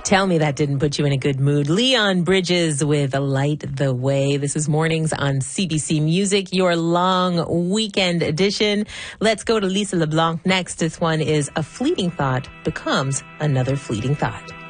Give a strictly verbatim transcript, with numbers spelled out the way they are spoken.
Tell me that didn't put you in a good mood. Leon Bridges with Light the Way. This is Mornings on C B C Music, your long weekend edition. Let's go to Lisa LeBlanc next. This one is A Fleeting Thought Becomes Another Fleeting Thought.